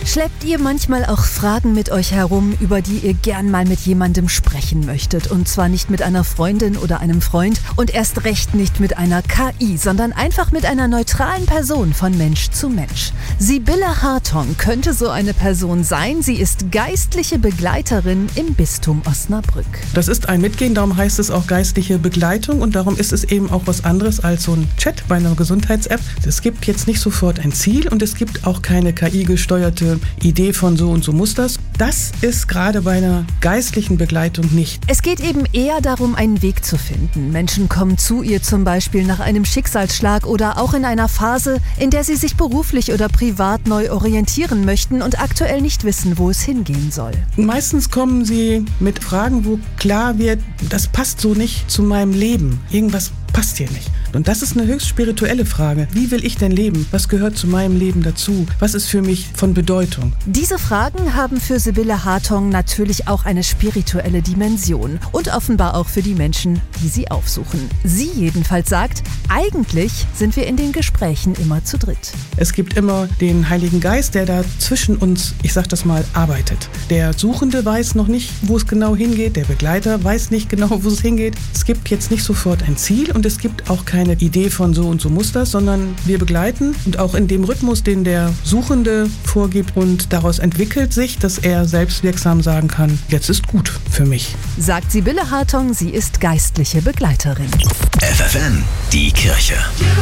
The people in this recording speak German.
Schleppt ihr manchmal auch Fragen mit euch herum, über die ihr gern mal mit jemandem sprechen möchtet? Und zwar nicht mit einer Freundin oder einem Freund und erst recht nicht mit einer KI, sondern einfach mit einer neutralen Person von Mensch zu Mensch. Sibylle Hartong könnte so eine Person sein. Sie ist geistliche Begleiterin im Bistum Osnabrück. Das ist ein Mitgehen, darum heißt es auch geistliche Begleitung und darum ist es eben auch was anderes als so ein Chat bei einer Gesundheits-App. Es gibt jetzt nicht sofort ein Ziel und es gibt auch keine KI-gesteuerte Idee von so und so muss das. Das ist gerade bei einer geistlichen Begleitung nicht. Es geht eben eher darum, einen Weg zu finden. Menschen kommen zu ihr zum Beispiel nach einem Schicksalsschlag oder auch in einer Phase, in der sie sich beruflich oder privat neu orientieren möchten und aktuell nicht wissen, wo es hingehen soll. Meistens kommen sie mit Fragen, wo klar wird, das passt so nicht zu meinem Leben. Irgendwas passt hier nicht. Und das ist eine höchst spirituelle Frage. Wie will ich denn leben? Was gehört zu meinem Leben dazu? Was ist für mich von Bedeutung? Diese Fragen haben für Sibylle Hartong natürlich auch eine spirituelle Dimension und offenbar auch für die Menschen, die sie aufsuchen. Sie jedenfalls sagt, eigentlich sind wir in den Gesprächen immer zu dritt. Es gibt immer den Heiligen Geist, der da zwischen uns, ich sag das mal, arbeitet. Der Suchende weiß noch nicht, wo es genau hingeht. Der Begleiter weiß nicht genau, wo es hingeht. Es gibt jetzt nicht sofort ein Ziel und es gibt auch keine Idee von so und so muss das, sondern wir begleiten und auch in dem Rhythmus, den der Suchende vorgibt und daraus entwickelt sich, dass er selbstwirksam sagen kann, jetzt ist gut für mich. Sagt Sibylle Hartong, sie ist geistliche Begleiterin. FFN, die Kirche.